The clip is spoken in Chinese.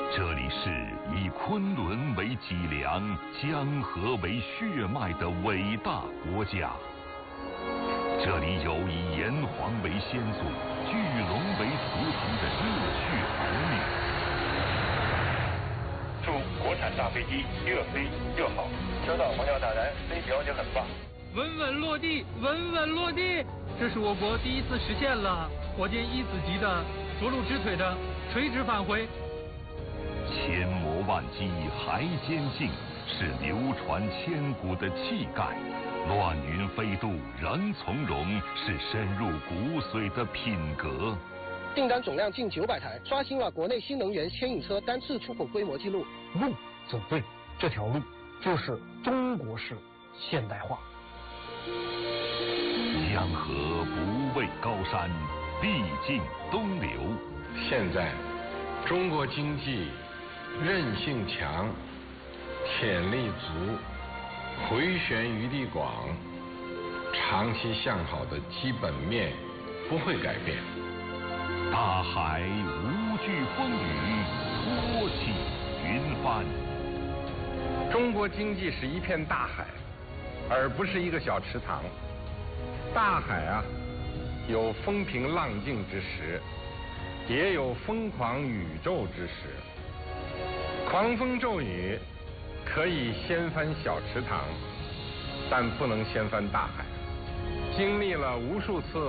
这里是以昆仑为脊梁、江河为血脉的伟大国家。这里有以炎黄为先祖、巨龙为图腾的热血儿女。 祝国产大飞机越飞越好。收到，黄教大人，飞条也很棒。 稳稳落地，稳稳落地，这是我国第一次实现了火箭一子级的着陆直腿的垂直返回。 千磨万击还坚劲，是流传千古的气概；乱云飞渡仍从容，是深入骨髓的品格。 订单总量近900台，刷新了国内新能源牵引车单次出口规模纪录。 路走对，这条路就是中国式现代化。 江河不畏高山，必尽东流。 现在，中国经济韧性强，潜力足，回旋余地广，长期向好的基本面不会改变。 大海无惧风雨，托起云帆。 中国经济是一片大海，而不是一个小池塘。大海啊，有风平浪静之时，也有疯狂宇宙之时。狂风骤雨可以掀翻小池塘，但不能掀翻大海。经历了无数次